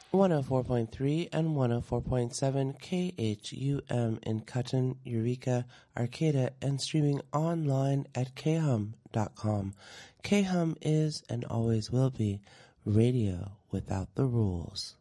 104.3 and 104.7 KHUM in Cutton, Eureka, Arcata, and streaming online at khum.com. KHUM is and always will be radio without the rules.